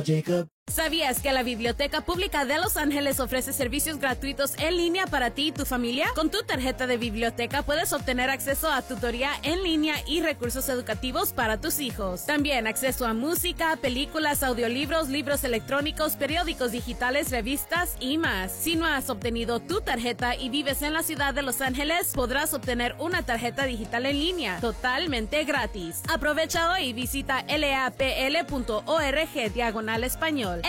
Jacob. ¿Sabías que la Biblioteca Pública de Los Ángeles ofrece servicios gratuitos en línea para ti y tu familia? Con tu tarjeta de biblioteca puedes obtener acceso a tutoría en línea y recursos educativos para tus hijos. También acceso a música, películas, audiolibros, libros electrónicos, periódicos digitales, revistas y más. Si no has obtenido tu tarjeta y vives en la ciudad de Los Ángeles, podrás obtener una tarjeta digital en línea totalmente gratis. Aprovecha hoy y visita lapl.org/español.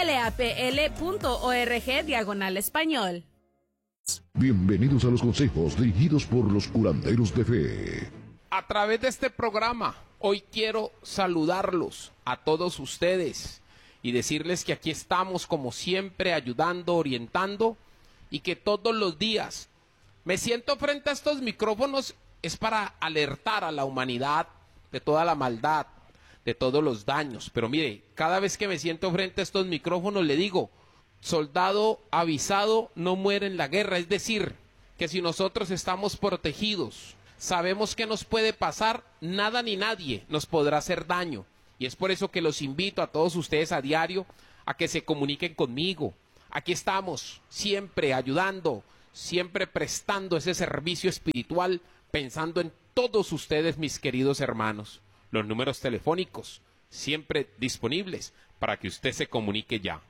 lapl.org/español. Bienvenidos a los consejos dirigidos por los curanderos de fe. A través de este programa, hoy quiero saludarlos a todos ustedes y decirles que aquí estamos como siempre ayudando, orientando y que todos los días me siento frente a estos micrófonos es para alertar a la humanidad de toda la maldad, de todos los daños. Pero mire, cada vez que me siento frente a estos micrófonos le digo, soldado avisado no muere en la guerra. Es decir, que si nosotros estamos protegidos, sabemos que nos puede pasar, nada ni nadie nos podrá hacer daño. Y es por eso que los invito a todos ustedes a diario a que se comuniquen conmigo. Aquí estamos, siempre ayudando, siempre prestando ese servicio espiritual, pensando en todos ustedes, mis queridos hermanos. Los números telefónicos siempre disponibles para que usted se comunique ya.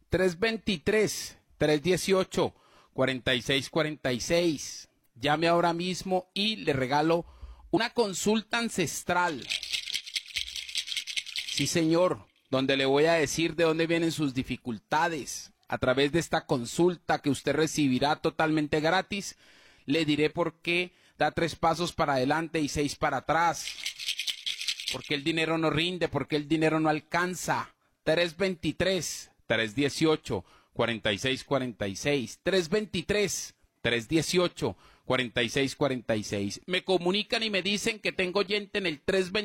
323-318-4646. Llame ahora mismo y le regalo una consulta ancestral. Sí, señor, donde le voy a decir de dónde vienen sus dificultades. A través de esta consulta que usted recibirá totalmente gratis, le diré por qué da 3 pasos para adelante y 6 para atrás. ¿Por qué el dinero no rinde? ¿Por qué el dinero no alcanza? 323-318-4646. 323-318-4646. Me comunican y me dicen que tengo oyente en el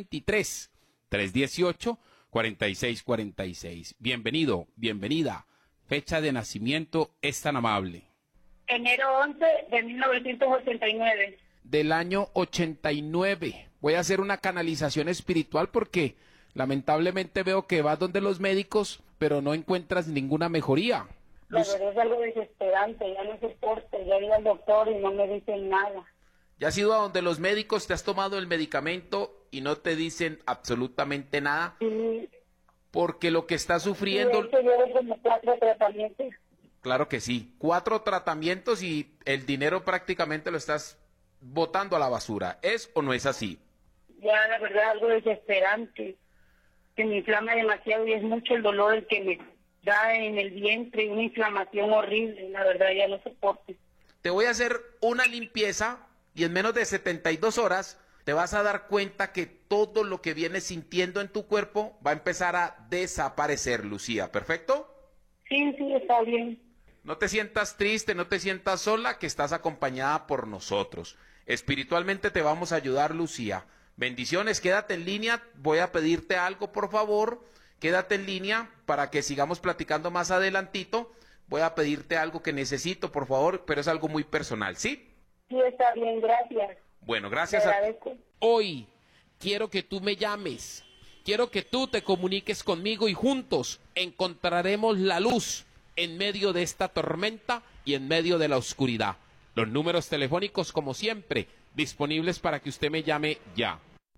323-318-4646. Bienvenido, bienvenida. Fecha de nacimiento es tan amable. Enero 11 de 1989. Del año 89. Voy a hacer una canalización espiritual porque lamentablemente veo que vas donde los médicos, pero no encuentras ninguna mejoría. La verdad es algo desesperante, ya no soporto, ya he ido al doctor y no me dicen nada. ¿Ya has ido a donde los médicos, te has tomado el medicamento y no te dicen absolutamente nada? Sí. Porque lo que estás sufriendo... Sí, llevo como 4 tratamientos. Claro que sí, 4 tratamientos y el dinero prácticamente lo estás botando a la basura. ¿Es o no es así? Ya, la verdad, algo desesperante, que me inflama demasiado y es mucho el dolor el que me da en el vientre, una inflamación horrible, la verdad ya no soporto. Te voy a hacer una limpieza y en menos de 72 horas te vas a dar cuenta que todo lo que vienes sintiendo en tu cuerpo va a empezar a desaparecer, Lucía, ¿perfecto? Sí, está bien. No te sientas triste, no te sientas sola, que estás acompañada por nosotros. Espiritualmente te vamos a ayudar, Lucía. Bendiciones, quédate en línea, voy a pedirte algo, por favor. Quédate en línea para que sigamos platicando más adelantito. Voy a pedirte algo que necesito, por favor, pero es algo muy personal, ¿sí? Sí, está bien, gracias. Bueno, gracias a ti. Hoy quiero que tú me llames, quiero que tú te comuniques conmigo y juntos encontraremos la luz en medio de esta tormenta y en medio de la oscuridad. Los números telefónicos, como siempre, disponibles para que usted me llame ya.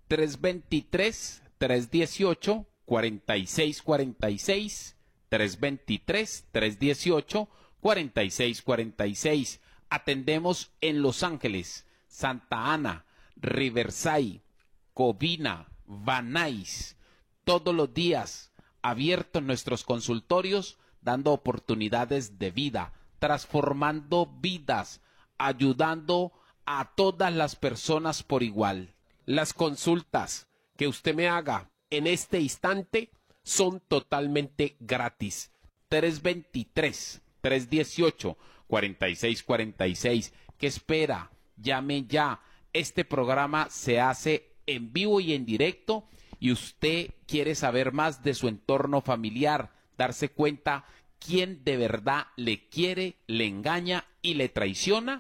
323-318-4646. 323-318-4646. Atendemos en Los Ángeles, Santa Ana, Riverside, Covina, Van Nuys. Todos los días abiertos nuestros consultorios, dando oportunidades de vida, transformando vidas, ayudando a todas las personas por igual. Las consultas que usted me haga en este instante son totalmente gratis. 323-318-4646. ¿Qué espera? Llame ya. Este programa se hace en vivo y en directo y usted quiere saber más de su entorno familiar, darse cuenta quién de verdad le quiere, le engaña y le traiciona.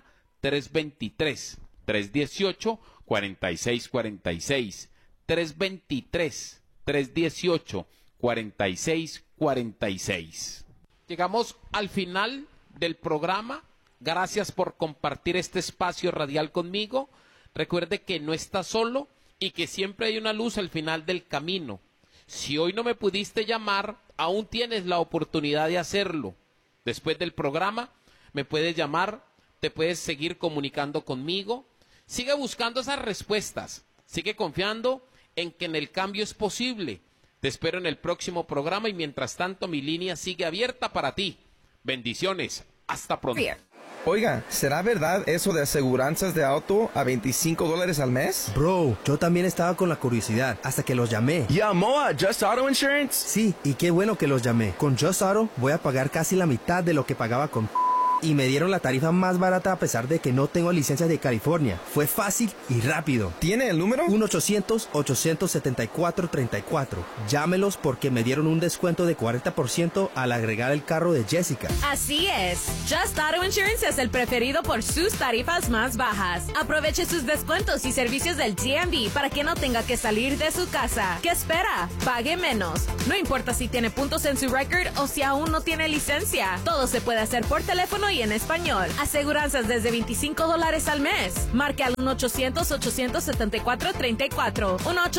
323-318-4646. 323-318-4646. 4646. Llegamos al final del programa. Gracias por compartir este espacio radial conmigo. Recuerde que no está solo y que siempre hay una luz al final del camino. Si hoy no me pudiste llamar, aún tienes la oportunidad de hacerlo. Después del programa me puedes llamar, te puedes seguir comunicando conmigo. Sigue buscando esas respuestas. Sigue confiando en que en el cambio es posible. Te espero en el próximo programa y mientras tanto mi línea sigue abierta para ti. Bendiciones. Hasta pronto. Oiga, ¿será verdad eso de aseguranzas de auto a $25 al mes? Bro, yo también estaba con la curiosidad hasta que los llamé. ¿Llamó a Just Auto Insurance? Sí, y qué bueno que los llamé. Con Just Auto voy a pagar casi la mitad de lo que pagaba con... Y me dieron la tarifa más barata a pesar de que no tengo licencia de California. Fue fácil y rápido. ¿Tiene el número? 1-800-874-34. Llámelos porque me dieron un descuento de 40% al agregar el carro de Jessica. Así es. Just Auto Insurance es el preferido por sus tarifas más bajas. Aproveche sus descuentos y servicios del DMV para que no tenga que salir de su casa. ¿Qué espera? Pague menos. No importa si tiene puntos en su record o si aún no tiene licencia. Todo se puede hacer por teléfono y en español. Aseguranzas desde $25 al mes. Marque al 1-800-874-34.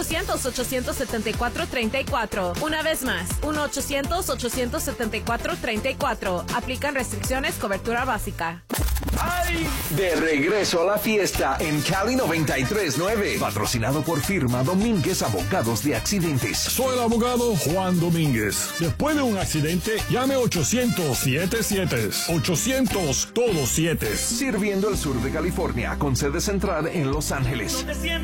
1-800-874-34. Una vez más, 1-800-874-34. Aplican restricciones, cobertura básica. ¡Ay! De regreso a la fiesta en Cali 93.9. Patrocinado por firma Domínguez Abogados de Accidentes. Soy el abogado Juan Domínguez. Después de un accidente, llame 800-77. 800 todos 7. Sirviendo el sur de California con sede central en Los Ángeles.